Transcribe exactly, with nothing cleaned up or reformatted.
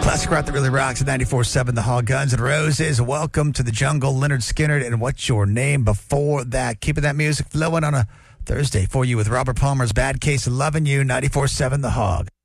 Classic rock that really rocks at ninety-four seven The Hog. Guns N' Roses. Welcome to the jungle. Leonard Skinner and What's Your Name before that. Keeping that music flowing on a Thursday for you with Robert Palmer's Bad Case of Loving You. ninety-four seven The Hog.